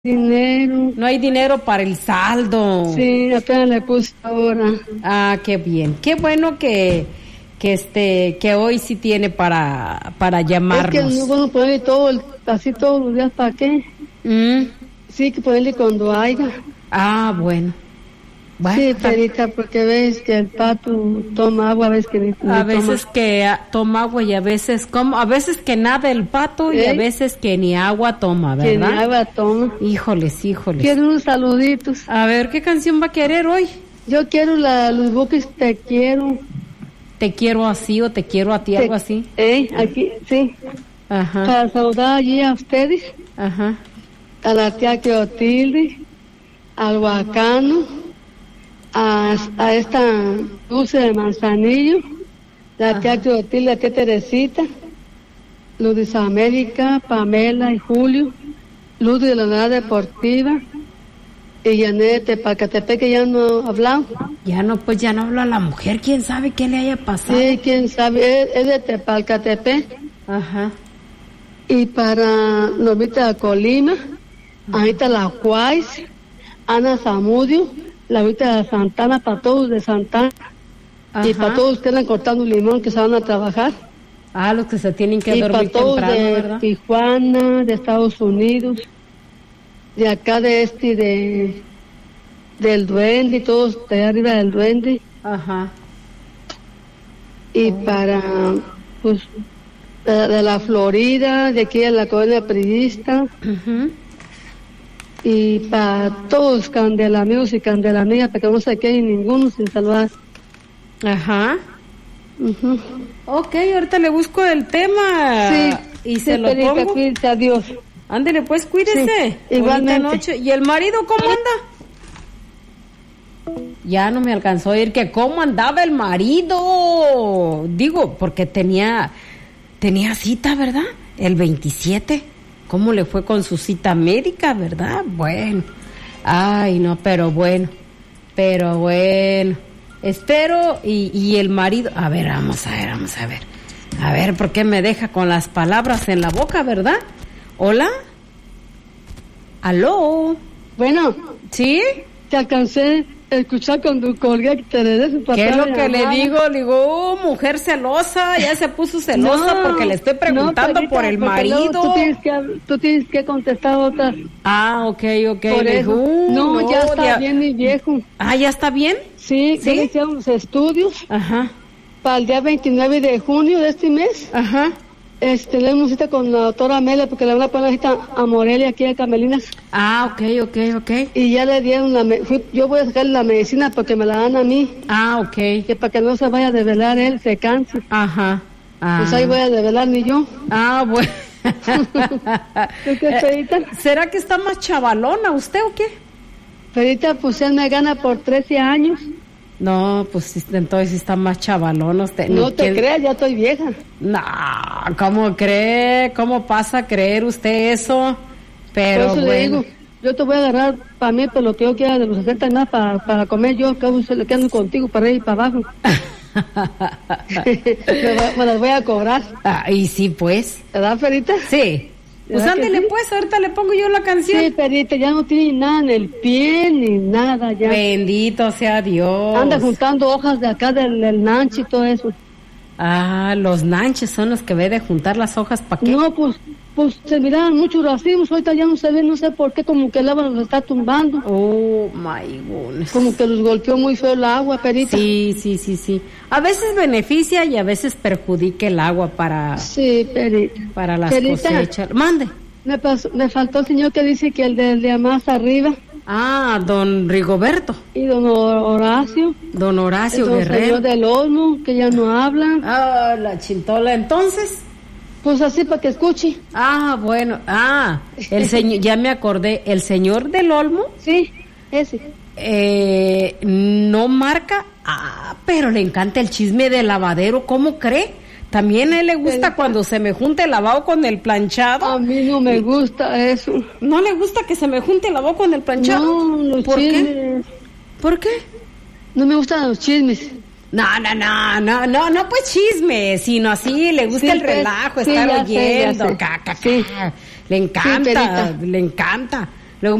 dinero. No hay dinero para el saldo. Sí, apenas le puse ahora. Ah, qué bien. Qué bueno que hoy sí tiene para llamarnos. Es que no puedo ponerle así todos los días, ¿para qué? Sí, que ponerle cuando haya. Ah, bueno. Sí, Perita, porque ves que el pato toma agua, a veces que toma agua y a veces que nada el pato y a veces que ni agua toma, ¿verdad? Que ni agua toma. Híjoles. Quiero unos saluditos. A ver, ¿qué canción va a querer hoy? Yo quiero los buques Te Quiero. ¿Te quiero así o te quiero a ti, algo así? Aquí, sí. Ajá. Para saludar allí a ustedes. Ajá. A la tía Clotilde, al Huacano, a esta Dulce de Manzanillo, la tía Clotilde, la tía Teresita, Luz de América, Pamela y Julio, Luz de la Nada Deportiva y Janet de Tepalcatepec, que ya no hablamos. Ya no habló a la mujer, quién sabe qué le haya pasado. Sí, quién sabe, es de Tepalcatepec. Ajá. Y para Normita de Colima, Anita La Juárez, Ana Zamudio, la Vita de Santana, para todos de Santana. Ajá. Y para todos que andan cortando limón, que se van a trabajar. Ah, los que se tienen que dormir para todos temprano, de ¿verdad? Tijuana, de Estados Unidos, de acá del Duende, y todos de arriba del Duende. Ajá. Y para, pues, de la Florida, de aquí de la colonia priista. Y para todos candelamigos y candelamigas, porque no se quede ninguno sin salvar. Ajá. Ok, ahorita le busco el tema. Sí. Y se lo pongo. Cuídate, adiós. Ándele, pues, cuídese. Sí, igualmente. Noche. ¿Y el marido cómo anda? Ya no me alcanzó a oír que cómo andaba el marido. Digo, porque tenía cita, ¿verdad? El 27. ¿Cómo le fue con su cita médica, verdad? Bueno. Ay, no, pero bueno. Espero y el marido... A ver, vamos a ver. A ver, ¿por qué me deja con las palabras en la boca, verdad? ¿Hola? ¿Aló? Bueno. ¿Sí? Te alcancé a escuchar cuando colgué que te le des su ¿Qué es lo que le digo? Le digo, mujer celosa, ya se puso celosa porque le estoy preguntando por el marido. Tú tienes que contestar otras. Ah, ok. Por eso. No, ya está bien mi viejo. Ah, ¿ya está bien? Sí, que le hicieron los estudios. Ajá. Para el día 29 de junio de este mes. Ajá. Tenemos cita con la doctora Amelia porque le van a poner la cita a Morelia aquí a Camelinas. Ah, ok. Y ya le dieron yo voy a sacarle la medicina porque me la dan a mí. Ah, ok. Que para que no se vaya a develar él, se cansa. Ajá. Pues ahí voy a develar ni yo. Ah, bueno. ¿Tú qué, Perita? ¿Será que está más chavalona usted o qué? Perita, pues él me gana por 13 años. No, pues entonces está más chavalón usted. No te creas, ya estoy vieja. No, ¿cómo cree? ¿Cómo pasa a creer usted eso? Pero por eso bueno. le digo, yo te voy a agarrar para mí, por lo que yo quiera de los 60 más para comer yo, que se le quedan contigo para ir para abajo. me las voy a cobrar. Ah, y sí, pues. ¿Verdad, Perita? Sí. Pues ándele, sí? Pues, ahorita le pongo yo la canción. Sí, Perita, ya no tiene nada en el pie, ni nada ya. Bendito sea Dios. Anda juntando hojas de acá del nanche y todo eso. Ah, los nanches son los que ve de juntar las hojas, ¿para qué? No, pues se miraban muchos racimos, ahorita ya no se ven, no sé por qué, como que el agua los está tumbando. Oh, my goodness. Como que los golpeó muy feo el agua, Perita. Sí. A veces beneficia y a veces perjudica el agua para... Sí, Perita. Para las Perita, cosechas. Mande. Me faltó el señor que dice que el de más arriba. Ah, don Rigoberto. Y don Horacio. Don Horacio Guerrero. El señor del Olmo, que ya no habla. Ah, la chintola, entonces... Pues así para que escuche. Ah, bueno. Ah, el señor, ya me acordé, el señor del Olmo. Sí, ese. No marca. Ah, pero le encanta el chisme del lavadero, ¿cómo cree? También a él le gusta cuando se me junte el lavado con el planchado. A mí no me gusta eso. ¿No le gusta que se me junte el lavado con el planchado? No, los ¿Por chismes. qué? ¿Por qué? No me gustan los chismes. No, pues chisme, sino así, le gusta el relajo, estar oyendo, Sí. le encanta, le encanta.